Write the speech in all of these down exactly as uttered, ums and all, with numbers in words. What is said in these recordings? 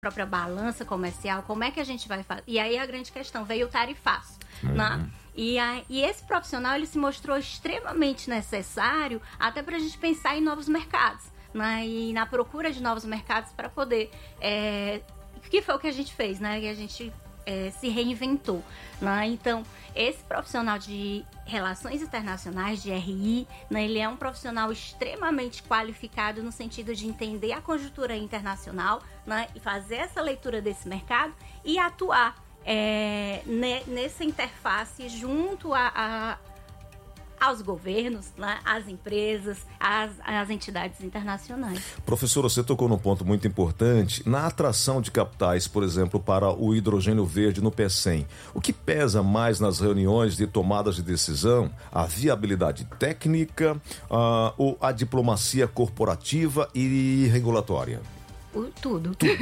própria balança comercial, como é que a gente vai fazer? E aí a grande questão, veio o tarifaço, uhum. né? E, a, e esse profissional, ele se mostrou extremamente necessário até para a gente pensar em novos mercados, né? E na procura de novos mercados para poder... É, que foi o que a gente fez, né? E a gente é, se reinventou, né? Então, esse profissional de Relações Internacionais, de R I, né, ele é um profissional extremamente qualificado no sentido de entender a conjuntura internacional, né, e fazer essa leitura desse mercado e atuar é, ne, nessa interface junto a, a, aos governos, né, às empresas, às, às entidades internacionais. Professora, você tocou num ponto muito importante, na atração de capitais, por exemplo, para o hidrogênio verde no PECEM. O que pesa mais nas reuniões de tomadas de decisão? A viabilidade técnica uh, ou a diplomacia corporativa e regulatória? O, tudo. tudo.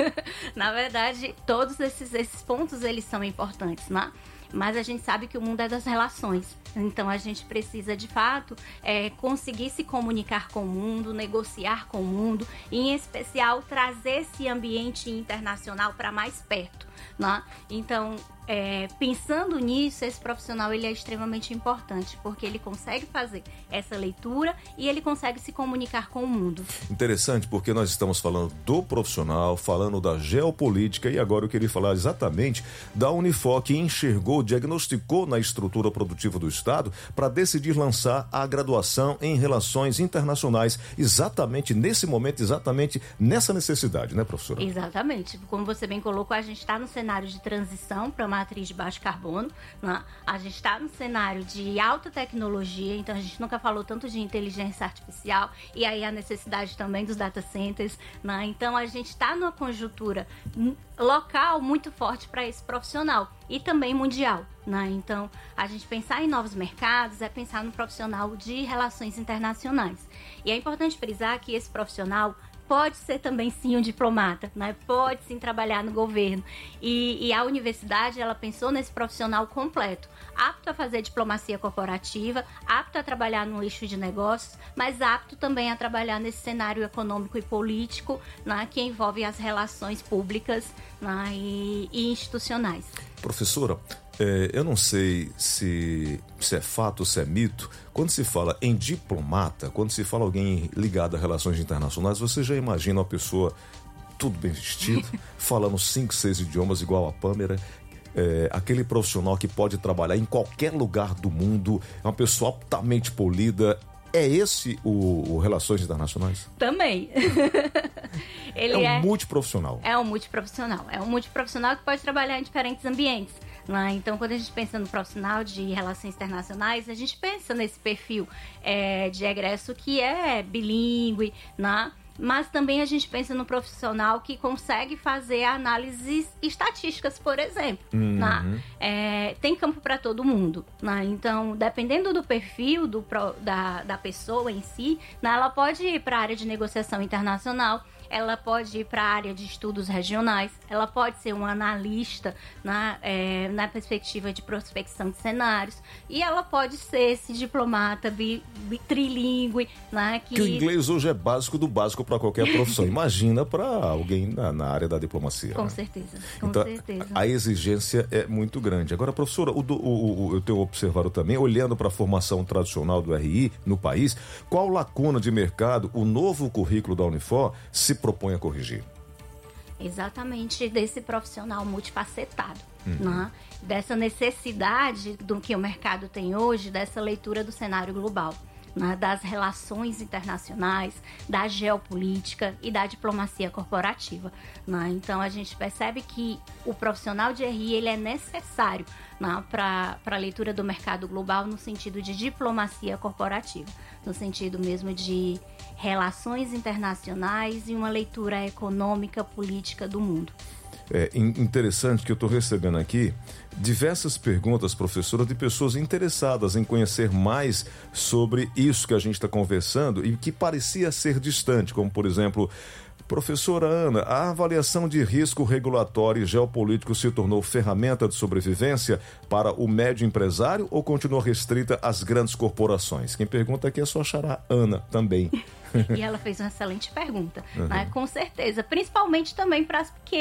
Na verdade, todos esses, esses pontos, eles são importantes, né? Mas a gente sabe que o mundo é das relações. Então, a gente precisa, de fato, é, conseguir se comunicar com o mundo, negociar com o mundo, e, em especial, trazer esse ambiente internacional para mais perto, né? Então, é, pensando nisso, esse profissional ele é extremamente importante, porque ele consegue fazer essa leitura e ele consegue se comunicar com o mundo. Interessante, porque nós estamos falando do profissional, falando da geopolítica, e agora eu queria falar exatamente da Unifor, que enxergou, diagnosticou na estrutura produtiva do Estado para decidir lançar a graduação em Relações Internacionais, exatamente nesse momento, exatamente nessa necessidade, né, professora? Exatamente. Como você bem colocou, a gente está no cenário de transição para matriz de baixo carbono, né? A gente está no cenário de alta tecnologia, então a gente nunca falou tanto de inteligência artificial, e aí a necessidade também dos data centers, né? Então a gente está numa conjuntura local muito forte para esse profissional e também mundial, né? Então a gente pensar em novos mercados é pensar no profissional de relações internacionais. E é importante frisar que esse profissional pode ser também sim um diplomata, né? Pode sim trabalhar no governo. E, e a universidade, ela pensou nesse profissional completo, apto a fazer diplomacia corporativa, apto a trabalhar no eixo de negócios, mas apto também a trabalhar nesse cenário econômico e político, né, que envolve as relações públicas, né, e, e institucionais. Professora, é, eu não sei se, se é fato ou se é mito, quando se fala em diplomata, quando se fala alguém ligado a relações internacionais, você já imagina uma pessoa tudo bem vestido, falando cinco, seis idiomas igual a Pâmera, é, aquele profissional que pode trabalhar em qualquer lugar do mundo, é uma pessoa altamente polida. É esse o, o Relações Internacionais? Também. Ele é um é, multiprofissional. É um multiprofissional. É um multiprofissional que pode trabalhar em diferentes ambientes, né? Então, quando a gente pensa no profissional de relações internacionais, a gente pensa nesse perfil é, de egresso que é bilíngue, né? Mas também a gente pensa no profissional que consegue fazer análises estatísticas, por exemplo. Uhum. Né? É, tem campo para todo mundo. Né? Então, dependendo do perfil do, da, da pessoa em si, né, ela pode ir para a área de negociação internacional, ela pode ir para a área de estudos regionais, ela pode ser um analista na, é, na perspectiva de prospecção de cenários, e ela pode ser esse diplomata bi, bi, trilingue. Né, que... que o inglês hoje é básico do básico para qualquer profissão. Imagina para alguém na, na área da diplomacia. Com né? certeza, com então, certeza. A, a exigência é muito grande. Agora, professora, o, o, o, eu tenho observado também, olhando para a formação tradicional do R I no país, qual lacuna de mercado o novo currículo da Unifor se propõe a corrigir? Exatamente desse profissional multifacetado, uhum. né? Dessa necessidade do que o mercado tem hoje, dessa leitura do cenário global, né? Das relações internacionais, da geopolítica e da diplomacia corporativa, né? Então a gente percebe que o profissional de R I ele é necessário, né, para a leitura do mercado global no sentido de diplomacia corporativa, no sentido mesmo de relações internacionais e uma leitura econômica, política do mundo. É interessante que eu estou recebendo aqui diversas perguntas, professora, de pessoas interessadas em conhecer mais sobre isso que a gente está conversando e que parecia ser distante, como, por exemplo, Professora Ana, a avaliação de risco regulatório e geopolítico se tornou ferramenta de sobrevivência para o médio empresário ou continua restrita às grandes corporações? Quem pergunta aqui é sua xará Ana também. E ela fez uma excelente pergunta, uhum. né? Com certeza, principalmente também para as pequenas.